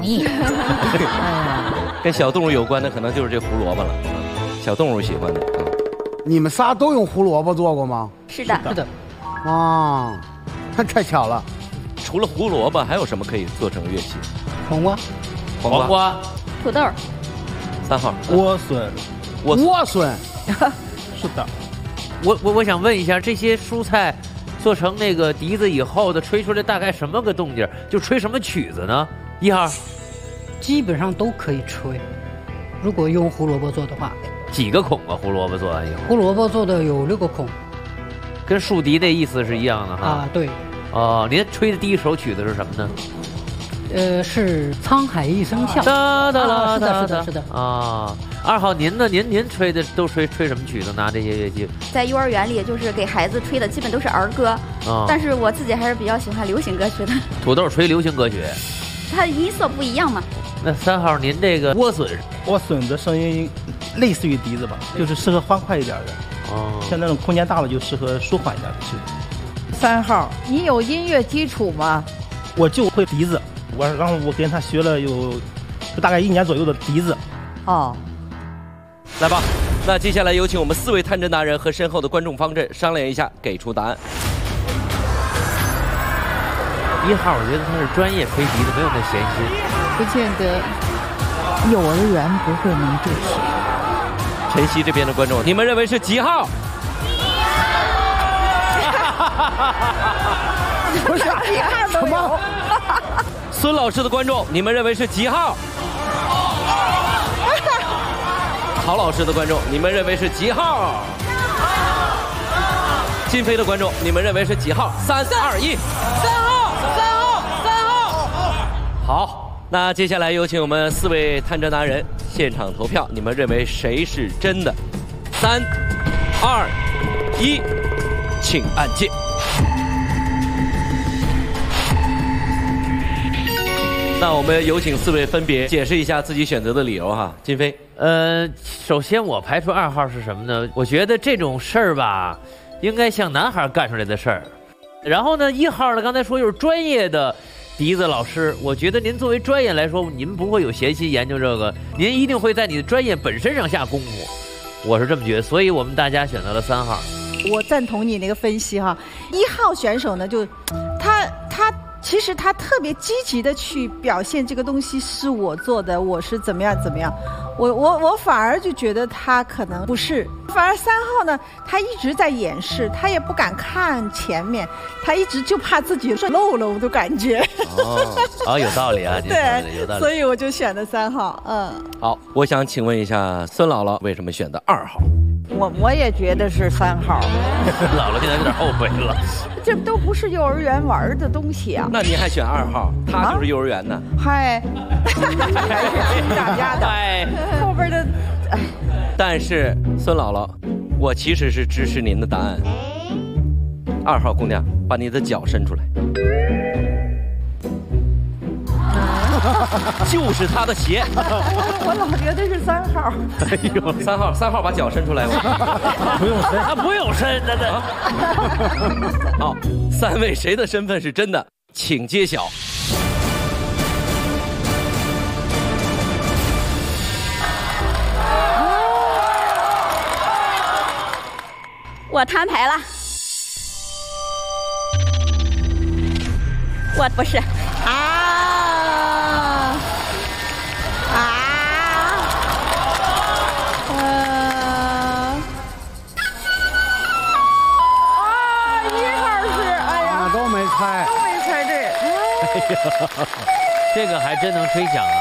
跟小动物有关的可能就是这胡萝卜了，小动物喜欢的。 你们仨都用胡萝卜做过吗？ 是的， 是的。 啊，太巧了。 除了胡萝卜，还有什么可以做成乐器？ 黄瓜、 黄瓜、 土豆、 3号莴笋、 莴笋。 是的。 我想问一下，这些蔬菜做成那个笛子以后的吹出来大概什么个动静？就吹什么曲子呢？1号， 基本上都可以吹。如果用胡萝卜做的话， 几个孔啊？胡萝卜做完以后， 胡萝卜做的有6个孔， 跟竖笛的意思是一样的哈。 啊，对。 哦，您吹的第一首曲子是什么呢？ 是《沧海一声笑》。是的。 啊，2号您呢？您吹的都吹什么曲子？拿这些乐器？ 在幼儿园里，就是给孩子吹的基本都是儿歌，但是我自己还是比较喜欢流行歌曲的。 土豆吹流行歌曲， 它音色不一样嘛。 那3号您这个莴笋的声音类似于笛子吧，就是适合欢快一点的。像那种空间大了就适合舒缓一点的曲子。 3号，你有音乐基础吗？ 我就会笛子，然后我跟他学了有大概1年左右的笛子。 哦， 来吧，那接下来有请我们4位探针达人和身后的观众方阵商量一下，给出答案。 1号，我觉得他是专业吹笛子，没有那闲心。 不见得，幼儿园不会能这些。 晨曦这边的观众，你们认为是几号？ 不是什么？ 孙老师的观众，你们认为是几号？曹老师的观众，你们认为是几号？金飞的观众，你们认为是几号？3、2、1，3号。好，那接下来有请我们4位探针达人现场投票，你们认为谁是真的？3、2、1，请按键。那我们有请4位分别解释一下自己选择的理由哈。金飞， 首先我排除2号是什么呢？我觉得这种事儿吧，应该像男孩干出来的事儿。然后呢，1号呢，刚才说又是专业的笛子老师，我觉得您作为专业来说，您不会有闲心研究这个，您一定会在你的专业本身上下功夫，我是这么觉得。所以我们大家选择了3号。 我赞同你那个分析哈，1号选手呢，就他其实他特别积极的去表现这个东西是我做的，我是怎么样。我反而就觉得他可能不是，反而3号呢，他一直在掩饰，他也不敢看前面，他一直就怕自己是漏了，我都感觉。 有道理啊， 对， 有道理。 所以我就选的3号。 好，我想请问一下孙姥姥为什么选的2号？ 我也觉得是3号。 姥姥现在有点后悔了。 这都不是幼儿园玩的东西啊。 那您还选2号？他就是幼儿园呢。 嗨，还是大家的。后边的， 但是孙姥姥，我其实是支持您的答案。2号姑娘，把你的脚伸出来。就是他的鞋。 我老觉得是3号。 哎呦，3号把脚伸出来。 不用伸， 他不用伸，真的。 好，3位谁的身份是真的，请揭晓。 我摊牌了，我不是。 都没猜对。 这个还真能吹响啊。